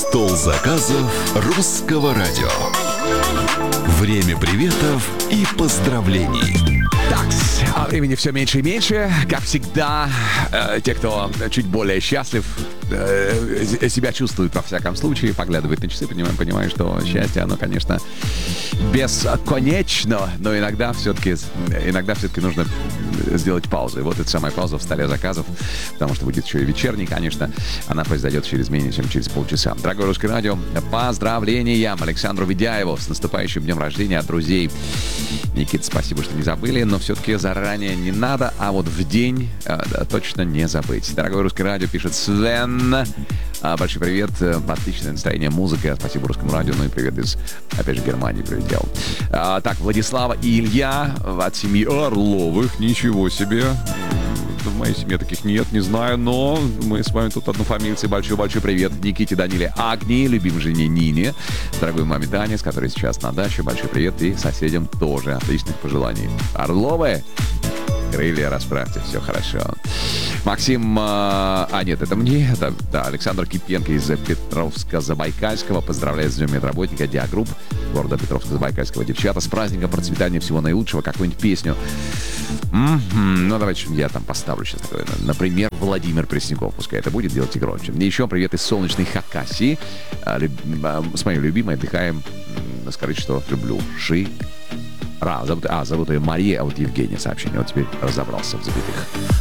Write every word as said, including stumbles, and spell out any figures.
Стол заказов русского радио. Время приветов и поздравлений. Так, а времени все меньше и меньше. Как всегда, э, те, кто чуть более счастлив, э, себя чувствуют во всяком случае, поглядывают на часы, понимаем, понимаем, что счастье, оно, конечно, бесконечно, но иногда все-таки, иногда все-таки нужно сделать паузу. И вот эта самая пауза в столе заказов, потому что будет еще и вечерний, конечно. Она произойдет через менее чем через полчаса. Дорогое Русское радио, поздравления Александру Ведяеву с наступающим днем рождения от друзей. Никита, спасибо, что не забыли, но все-таки заранее не надо, а вот в день э, да, точно не забыть. Дорогое Русское радио, пишет Свен. А, большой привет, отличное настроение, музыка. Спасибо Русскому радио, ну и привет из, опять же, Германии прилетел. А, так, Владислава и Илья от семьи Орловых. Ничего себе. В моей семье таких нет, не знаю, но мы с вами тут однофамильцы. Большой-большой привет Никите, Даниле, Агнии, любимой жене Нине, дорогой маме Тане, с которой сейчас на даче. Большой привет и соседям тоже. Отличных пожеланий. Орловы, крылья расправьте, все хорошо. Максим, а, а нет, это мне, это, да, Александр Кипенко из Петровска-Забайкальского поздравляет с Днем медработника Диагрупп города Петровска-Забайкальского. Девчата, с праздником, процветания, всего наилучшего, какую-нибудь песню. Mm-hmm. Ну, давайте я там поставлю сейчас такое. Например, Владимир Пресняков, пускай это будет, делайте громче. Мне еще привет из солнечной Хакасии. А, люб... а, с моей любимой отдыхаем. Скажите, что люблю. Ши. А, зовут, а, зовут ее Мария, а вот Евгения сообщение. Вот теперь разобрался в запятых.